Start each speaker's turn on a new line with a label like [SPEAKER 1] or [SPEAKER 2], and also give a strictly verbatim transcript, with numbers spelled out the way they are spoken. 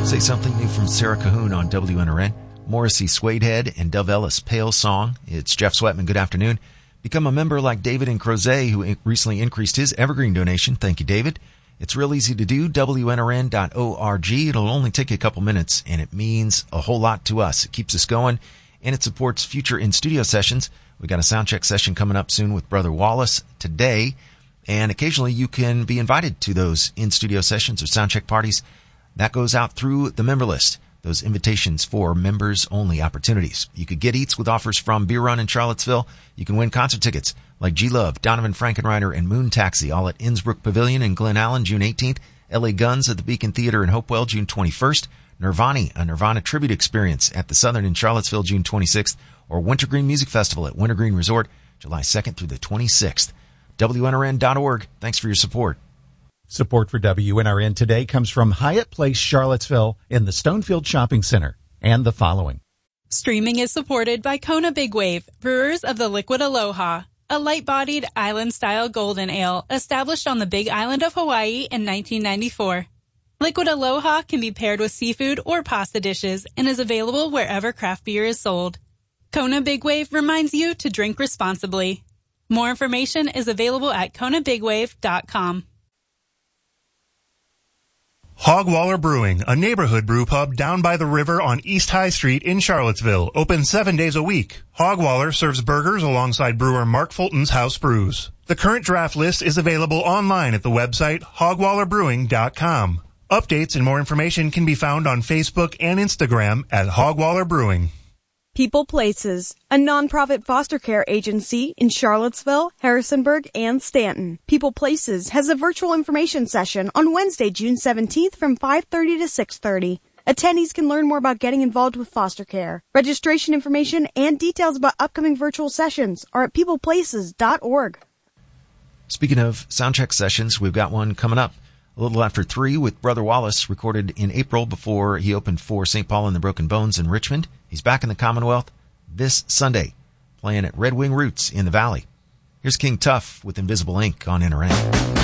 [SPEAKER 1] Say Something New from Sarah Cahoon on W N R N. Morrissey Suede Head and Dove Ellis Pale Song. It's Jeff Sweatman. Good afternoon. Become a member like David in Crozet, who recently increased his Evergreen donation. Thank you, David. It's real easy to do. W N R N dot org. It'll only take you a couple minutes, and it means a whole lot to us. It keeps us going, and it supports future in-studio sessions. We got a sound check session coming up soon with Brother Wallace today, and occasionally you can be invited to those in-studio sessions or sound check parties. That goes out through the member list, those invitations for members-only opportunities. You could get eats with offers from Beer Run in Charlottesville. You can win concert tickets like G-Love, Donovan Frankenreiter, and Moon Taxi, all at Innsbruck Pavilion in Glen Allen, June eighteenth. L A Guns at the Beacon Theater in Hopewell, June twenty-first. Nirvana, a Nirvana tribute experience at the Southern in Charlottesville, June twenty-sixth. Or Wintergreen Music Festival at Wintergreen Resort, July second through the twenty-sixth. W N R N dot org. Thanks for your support.
[SPEAKER 2] Support for W N R N today comes from Hyatt Place Charlottesville in the Stonefield Shopping Center and the following.
[SPEAKER 3] Streaming is supported by Kona Big Wave, brewers of the Liquid Aloha, a light-bodied island-style golden ale established on the Big Island of Hawaii in nineteen ninety-four. Liquid Aloha can be paired with seafood or pasta dishes and is available wherever craft beer is sold. Kona Big Wave reminds you to drink responsibly. More information is available at kona big wave dot com.
[SPEAKER 4] Hogwaller Brewing, a neighborhood brew pub down by the river on East High Street in Charlottesville, open seven days a week. Hogwaller serves burgers alongside brewer Mark Fulton's house brews. The current draft list is available online at the website hogwaller brewing dot com. Updates and more information can be found on Facebook and Instagram at Hogwaller Brewing.
[SPEAKER 5] People Places, a nonprofit foster care agency in Charlottesville, Harrisonburg, and Stanton. People Places has a virtual information session on Wednesday, June seventeenth from five thirty to six thirty. Attendees can learn more about getting involved with foster care. Registration information and details about upcoming virtual sessions are at people places dot org.
[SPEAKER 1] Speaking of soundcheck sessions, we've got one coming up a little after three with Brother Wallace, recorded in April before he opened for Saint Paul and the Broken Bones in Richmond. He's back in the Commonwealth this Sunday, playing at Red Wing Roots in the Valley. Here's King Tuff with Invisible Ink on N R N.